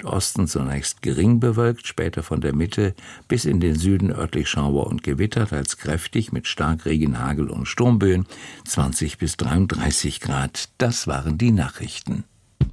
Südosten zunächst gering bewölkt, später von der Mitte bis in den Süden örtlich Schauer und Gewitter, teils kräftig mit Starkregen, Hagel und Sturmböen, 20 bis 33 Grad. Das waren die Nachrichten.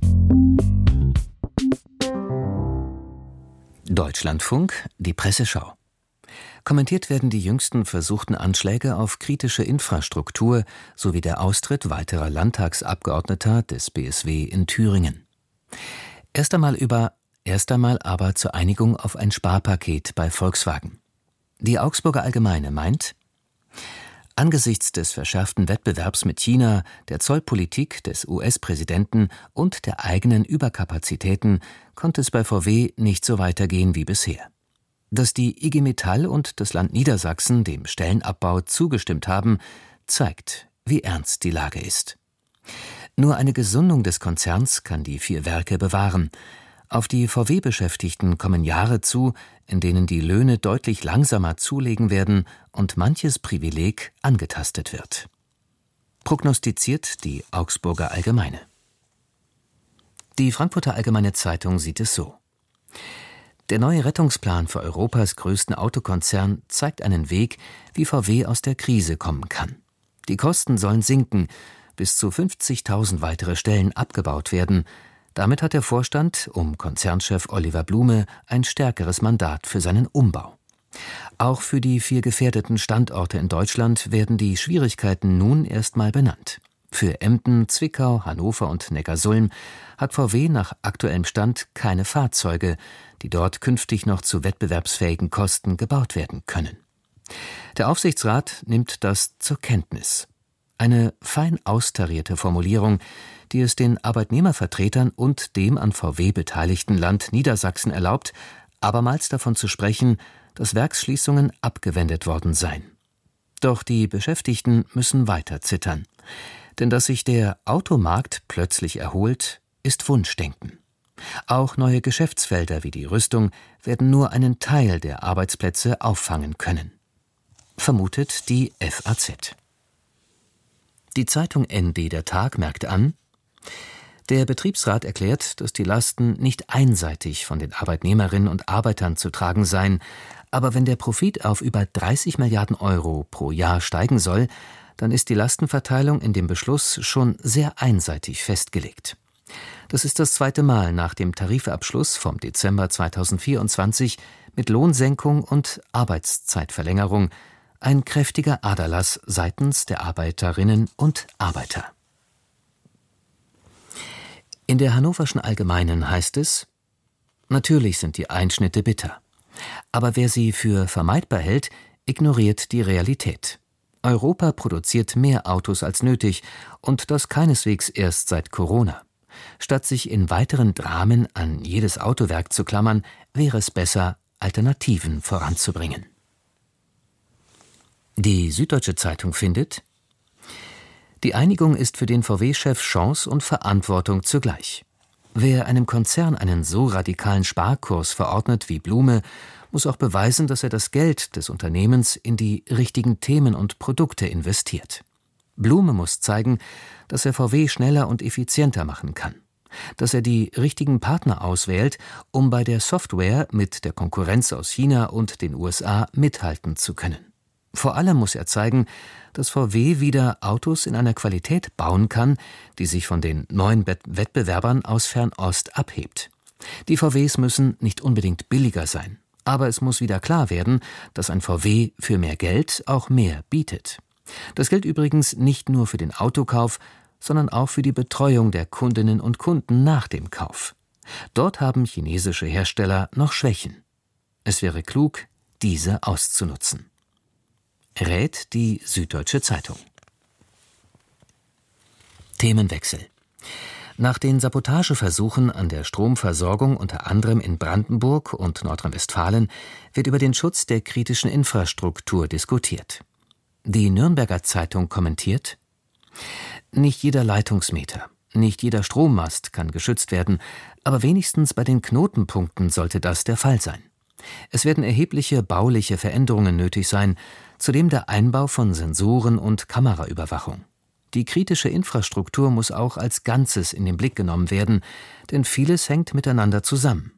Deutschlandfunk, die Presseschau. Kommentiert werden die jüngsten versuchten Anschläge auf kritische Infrastruktur sowie der Austritt weiterer Landtagsabgeordneter des BSW in Thüringen. Erst einmal aber zur Einigung auf ein Sparpaket bei Volkswagen. Die Augsburger Allgemeine meint: Angesichts des verschärften Wettbewerbs mit China, der Zollpolitik des US-Präsidenten und der eigenen Überkapazitäten konnte es bei VW nicht so weitergehen wie bisher. Dass die IG Metall und das Land Niedersachsen dem Stellenabbau zugestimmt haben, zeigt, wie ernst die Lage ist. Nur eine Gesundung des Konzerns kann die 4 Werke bewahren. Auf die VW-Beschäftigten kommen Jahre zu, in denen die Löhne deutlich langsamer zulegen werden und manches Privileg angetastet wird. Prognostiziert die Augsburger Allgemeine. Die Frankfurter Allgemeine Zeitung sieht es so: Der neue Rettungsplan für Europas größten Autokonzern zeigt einen Weg, wie VW aus der Krise kommen kann. Die Kosten sollen sinken, bis zu 50.000 weitere Stellen abgebaut werden. Damit hat der Vorstand um Konzernchef Oliver Blume ein stärkeres Mandat für seinen Umbau. Auch für die 4 gefährdeten Standorte in Deutschland werden die Schwierigkeiten nun erstmal benannt. Für Emden, Zwickau, Hannover und Neckarsulm hat VW nach aktuellem Stand keine Fahrzeuge, die dort künftig noch zu wettbewerbsfähigen Kosten gebaut werden können. Der Aufsichtsrat nimmt das zur Kenntnis. Eine fein austarierte Formulierung, die es den Arbeitnehmervertretern und dem an VW beteiligten Land Niedersachsen erlaubt, abermals davon zu sprechen, dass Werksschließungen abgewendet worden seien. Doch die Beschäftigten müssen weiter zittern. Denn dass sich der Automarkt plötzlich erholt, ist Wunschdenken. Auch neue Geschäftsfelder wie die Rüstung werden nur einen Teil der Arbeitsplätze auffangen können. Vermutet die FAZ. Die Zeitung ND Der Tag merkt an: Der Betriebsrat erklärt, dass die Lasten nicht einseitig von den Arbeitnehmerinnen und Arbeitern zu tragen seien, aber wenn der Profit auf über 30 Milliarden Euro pro Jahr steigen soll, dann ist die Lastenverteilung in dem Beschluss schon sehr einseitig festgelegt. Das ist das 2. Mal nach dem Tarifabschluss vom Dezember 2024 mit Lohnsenkung und Arbeitszeitverlängerung, ein kräftiger Aderlass seitens der Arbeiterinnen und Arbeiter. In der Hannoverschen Allgemeinen heißt es: Natürlich sind die Einschnitte bitter. Aber wer sie für vermeidbar hält, ignoriert die Realität. Europa produziert mehr Autos als nötig, und das keineswegs erst seit Corona. Statt sich in weiteren Dramen an jedes Autowerk zu klammern, wäre es besser, Alternativen voranzubringen. Die Süddeutsche Zeitung findet: Die Einigung ist für den VW-Chef Chance und Verantwortung zugleich. Wer einem Konzern einen so radikalen Sparkurs verordnet wie Blume, muss auch beweisen, dass er das Geld des Unternehmens in die richtigen Themen und Produkte investiert. Blume muss zeigen, dass er VW schneller und effizienter machen kann, dass er die richtigen Partner auswählt, um bei der Software mit der Konkurrenz aus China und den USA mithalten zu können. Vor allem muss er zeigen, dass VW wieder Autos in einer Qualität bauen kann, die sich von den neuen Wettbewerbern aus Fernost abhebt. Die VWs müssen nicht unbedingt billiger sein, aber es muss wieder klar werden, dass ein VW für mehr Geld auch mehr bietet. Das gilt übrigens nicht nur für den Autokauf, sondern auch für die Betreuung der Kundinnen und Kunden nach dem Kauf. Dort haben chinesische Hersteller noch Schwächen. Es wäre klug, diese auszunutzen. Rät die Süddeutsche Zeitung. Themenwechsel. Nach den Sabotageversuchen an der Stromversorgung unter anderem in Brandenburg und Nordrhein-Westfalen wird über den Schutz der kritischen Infrastruktur diskutiert. Die Nürnberger Zeitung kommentiert: Nicht jeder Leitungsmeter, nicht jeder Strommast kann geschützt werden, aber wenigstens bei den Knotenpunkten sollte das der Fall sein. Es werden erhebliche bauliche Veränderungen nötig sein, zudem der Einbau von Sensoren und Kameraüberwachung. Die kritische Infrastruktur muss auch als Ganzes in den Blick genommen werden, denn vieles hängt miteinander zusammen.